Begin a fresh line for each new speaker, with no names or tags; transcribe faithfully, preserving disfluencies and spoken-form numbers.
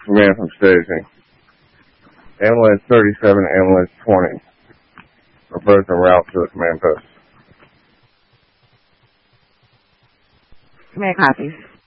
command from staging. Ambulance thirty-seven, ambulance twenty. Reverse en route to the command post.
Command copies.